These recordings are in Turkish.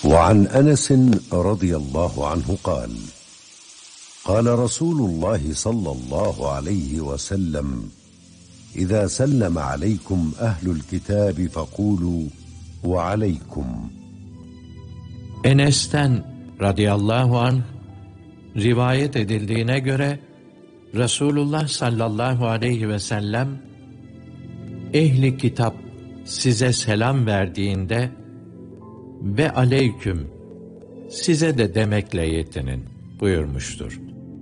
وعن أنس رضي الله عنه قال: قال رسول الله صلى الله عليه وسلم: إذا سلم عليكم أهل الكتاب فقولوا وعليكم. Enes'ten radıyallahu anh rivayet edildiğine göre Resulullah sallallahu aleyhi ve sellem ehli kitap size selam verdiğinde ve aleyküm size de demekle yetinin buyurmuştur.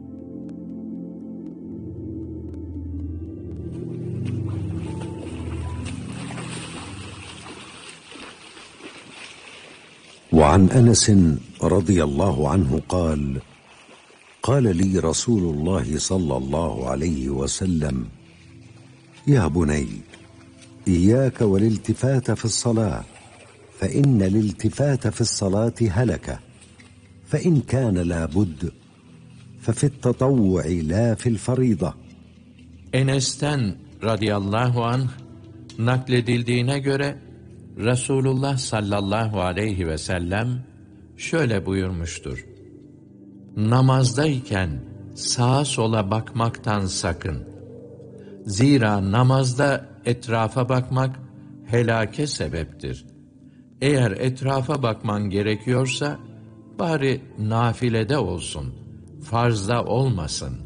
وعن أنس رضي الله عنه قال: قال لي رسول الله صلى الله عليه وسلم: يا بني، إياك والالتفات في الصلاة، فإن الالتفات في الصلاة هلكة، فإن كان لا بد ففي التطوع لا في الفريضة. Enes'ten radıyallahu anh nakledildiğine göre Resulullah sallallahu aleyhi ve sellem şöyle buyurmuştur: Namazdayken sağa sola bakmaktan sakın. Zira namazda etrafa bakmak helake sebeptir. Eğer etrafa bakman gerekiyorsa bari nafilede olsun, farzda olmasın.